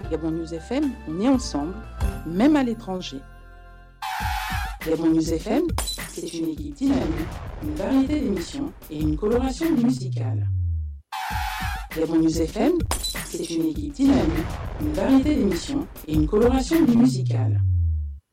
Gabon News FM, on est ensemble, même à l'étranger. Gabon News FM, c'est une équipe dynamique, une variété d'émissions et une coloration musicale. Gabon News FM, c'est une équipe dynamique, une variété d'émissions et une coloration musicale.